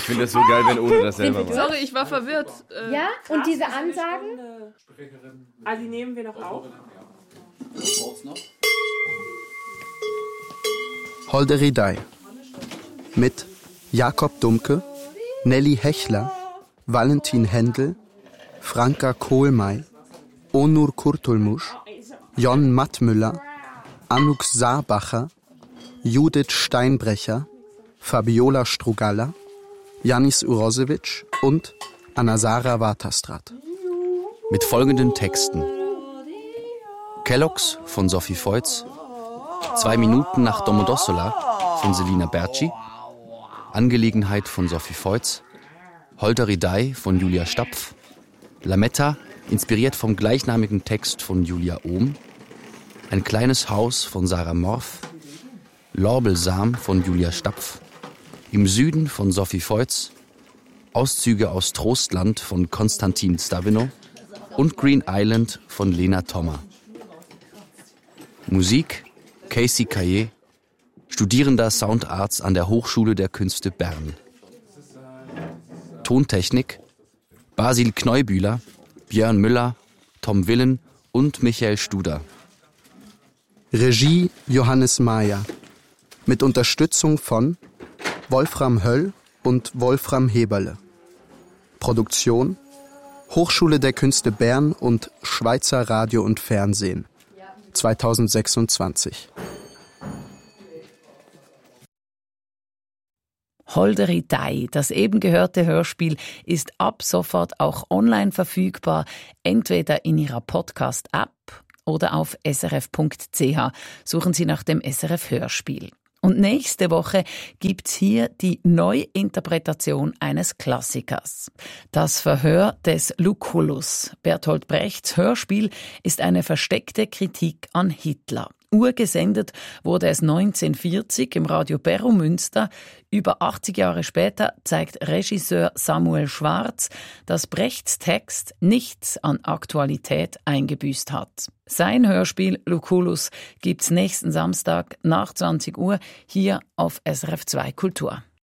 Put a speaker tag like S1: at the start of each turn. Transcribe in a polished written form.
S1: finde das so geil, wenn Ole das selber macht.
S2: Sorry, ich war verwirrt.
S3: Ja, und diese Ansagen?
S4: Die nehmen wir noch auf.
S5: Holderidei mit Jakob Dumke, Nelly Hechler, Valentin Händel, Franka Kohlmey, Onur Kurtulmuş, Jon Mattmüller, Anouk Saarbacher, Judith Steinbrecher, Fabiola Strugalla, Janis Urosevic und Anasara Waterstrat.
S6: Mit folgenden Texten: Kellogg's von Sophie Feutz, 2 Minuten nach Domodossola von Selina Berci, Angelegenheit von Sophie Feutz, Holderidei von Julia Stapf, Lametta, inspiriert vom gleichnamigen Text von Julia Ohm, Ein kleines Haus von Sarah Morf, Lorbelsam von Julia Stapf, Im Süden von Sophie Feutz, Auszüge aus Trostland von Konstantin Stavino und Green Island von Lena Thommer. Musik Casey Kaye, Studierender Soundarts an der Hochschule der Künste Bern. Tontechnik Basil Kneubühler, Björn Müller, Tom Willen und Michael Studer.
S5: Regie Johannes Mayer. Mit Unterstützung von Wolfram Höll und Wolfram Heberle. Produktion Hochschule der Künste Bern und Schweizer Radio und Fernsehen 2026.
S7: Holderidei, das eben gehörte Hörspiel, ist ab sofort auch online verfügbar, entweder in Ihrer Podcast-App oder auf srf.ch. Suchen Sie nach dem SRF Hörspiel. Und nächste Woche gibt's hier die Neuinterpretation eines Klassikers. Das Verhör des Lucullus. Bertolt Brechts Hörspiel ist eine versteckte Kritik an Hitler. Urgesendet wurde es 1940 im Radio Berro Münster. Über 80 Jahre später zeigt Regisseur Samuel Schwarz, dass Brechts Text nichts an Aktualität eingebüßt hat. Sein Hörspiel Lucullus gibt's nächsten Samstag nach 20 Uhr hier auf SRF 2 Kultur.